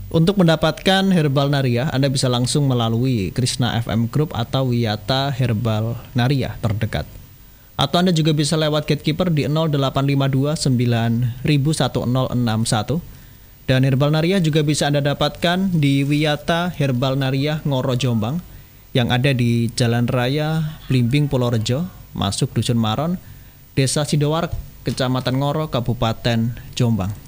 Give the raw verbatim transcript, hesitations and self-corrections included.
Untuk mendapatkan Herbal Naria, Anda bisa langsung melalui Krishna F M Group atau Wiyata Herbal Naria terdekat. Atau Anda juga bisa lewat gatekeeper di nol delapan lima dua sembilan satu nol enam satu. Dan Herbal Naria juga bisa Anda dapatkan di Wiyata Herbal Naria Ngoro Jombang yang ada di Jalan Raya Blimbing Purworejo, masuk Dusun Maron, Desa Sidoark, Kecamatan Ngoro, Kabupaten Jombang.